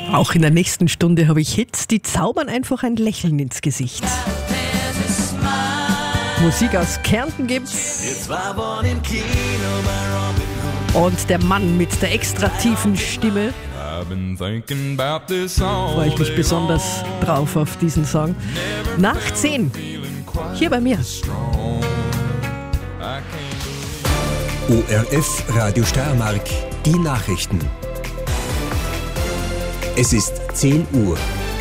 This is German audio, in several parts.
Auch in der nächsten Stunde habe ich Hits, die zaubern einfach ein Lächeln ins Gesicht. Musik aus Kärnten gibt's. Und der Mann mit der extra tiefen Stimme. Freue ich mich besonders drauf auf diesen Song. Nach 10, hier bei mir. ORF Radio Steiermark, die Nachrichten. Es ist 10 Uhr.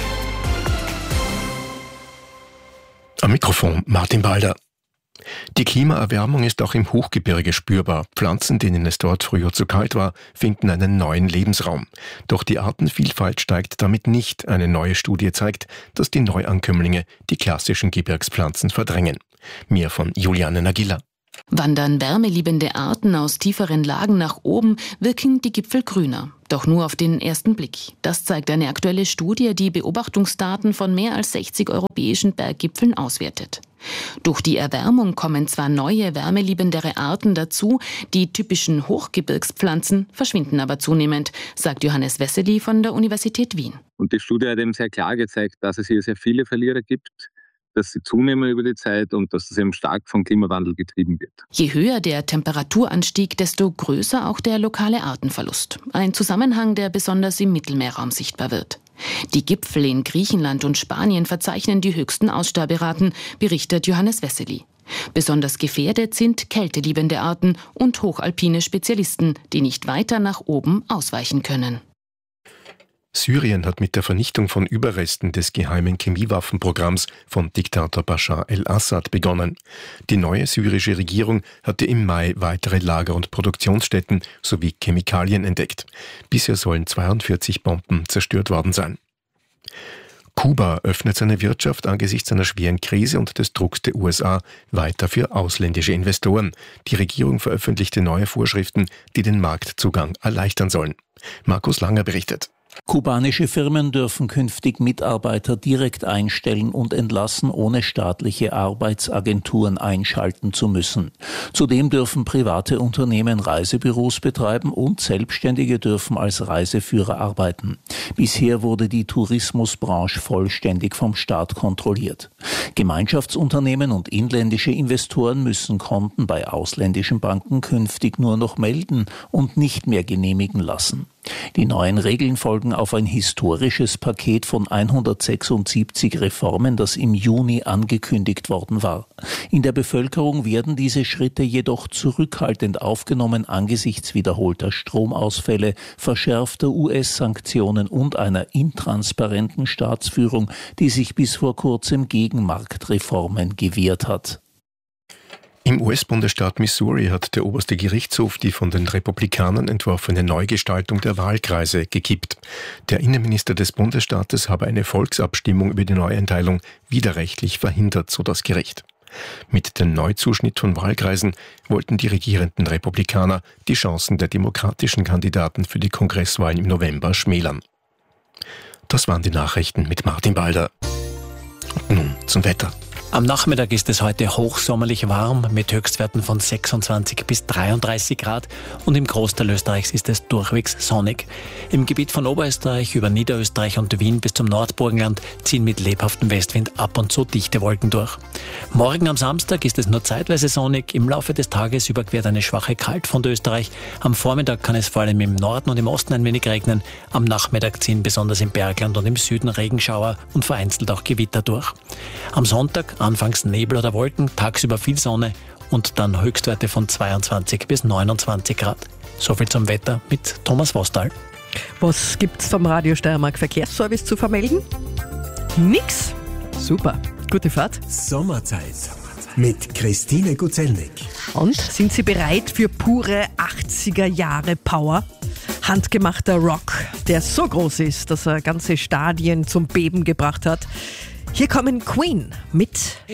Am Mikrofon Martin Balder. Die Klimaerwärmung ist auch im Hochgebirge spürbar. Pflanzen, denen es dort früher zu kalt war, finden einen neuen Lebensraum. Doch die Artenvielfalt steigt damit nicht. Eine neue Studie zeigt, dass die Neuankömmlinge die klassischen Gebirgspflanzen verdrängen. Mehr von Juliane Nagila. Wandern wärmeliebende Arten aus tieferen Lagen nach oben, wirken die Gipfel grüner. Doch nur auf den ersten Blick. Das zeigt eine aktuelle Studie, die Beobachtungsdaten von mehr als 60 europäischen Berggipfeln auswertet. Durch die Erwärmung kommen zwar neue, wärmeliebendere Arten dazu, die typischen Hochgebirgspflanzen verschwinden aber zunehmend, sagt Johannes Wessely von der Universität Wien. Und die Studie hat eben sehr klar gezeigt, dass es hier sehr viele Verlierer gibt, dass sie zunehmen über die Zeit und dass das eben stark vom Klimawandel getrieben wird. Je höher der Temperaturanstieg, desto größer auch der lokale Artenverlust. Ein Zusammenhang, der besonders im Mittelmeerraum sichtbar wird. Die Gipfel in Griechenland und Spanien verzeichnen die höchsten Aussterberaten, berichtet Johannes Wessely. Besonders gefährdet sind kälteliebende Arten und hochalpine Spezialisten, die nicht weiter nach oben ausweichen können. Syrien hat mit der Vernichtung von Überresten des geheimen Chemiewaffenprogramms von Diktator Bashar el-Assad begonnen. Die neue syrische Regierung hatte im Mai weitere Lager- und Produktionsstätten sowie Chemikalien entdeckt. Bisher sollen 42 Bomben zerstört worden sein. Kuba öffnet seine Wirtschaft angesichts einer schweren Krise und des Drucks der USA weiter für ausländische Investoren. Die Regierung veröffentlichte neue Vorschriften, die den Marktzugang erleichtern sollen. Markus Langer berichtet. Kubanische Firmen dürfen künftig Mitarbeiter direkt einstellen und entlassen, ohne staatliche Arbeitsagenturen einschalten zu müssen. Zudem dürfen private Unternehmen Reisebüros betreiben und Selbstständige dürfen als Reiseführer arbeiten. Bisher wurde die Tourismusbranche vollständig vom Staat kontrolliert. Gemeinschaftsunternehmen und inländische Investoren müssen Konten bei ausländischen Banken künftig nur noch melden und nicht mehr genehmigen lassen. Die neuen Regeln folgen auf ein historisches Paket von 176 Reformen, das im Juni angekündigt worden war. In der Bevölkerung werden diese Schritte jedoch zurückhaltend aufgenommen angesichts wiederholter Stromausfälle, verschärfter US-Sanktionen und einer intransparenten Staatsführung, die sich bis vor kurzem gegen Marktreformen gewehrt hat. Im US-Bundesstaat Missouri hat der oberste Gerichtshof die von den Republikanern entworfene Neugestaltung der Wahlkreise gekippt. Der Innenminister des Bundesstaates habe eine Volksabstimmung über die Neueinteilung widerrechtlich verhindert, so das Gericht. Mit dem Neuzuschnitt von Wahlkreisen wollten die regierenden Republikaner die Chancen der demokratischen Kandidaten für die Kongresswahlen im November schmälern. Das waren die Nachrichten mit Martin Balder. Und nun zum Wetter. Am Nachmittag ist es heute hochsommerlich warm mit Höchstwerten von 26 bis 33 Grad und im Großteil Österreichs ist es durchwegs sonnig. Im Gebiet von Oberösterreich über Niederösterreich und Wien bis zum Nordburgenland ziehen mit lebhaftem Westwind ab und zu dichte Wolken durch. Morgen am Samstag ist es nur zeitweise sonnig, im Laufe des Tages überquert eine schwache Kaltfront Österreich. Am Vormittag kann es vor allem im Norden und im Osten ein wenig regnen. Am Nachmittag ziehen besonders im Bergland und im Süden Regenschauer und vereinzelt auch Gewitter durch. Am Sonntag anfangs Nebel oder Wolken, tagsüber viel Sonne und dann Höchstwerte von 22 bis 29 Grad. Soviel zum Wetter mit Thomas Vostal. Was gibt's vom Radio Steiermark Verkehrsservice zu vermelden? Nix. Super. Gute Fahrt. Sommerzeit mit Christine Guzelnik. Und sind Sie bereit für pure 80er Jahre Power? Handgemachter Rock, der so groß ist, dass er ganze Stadien zum Beben gebracht hat. Hier kommen Queen mit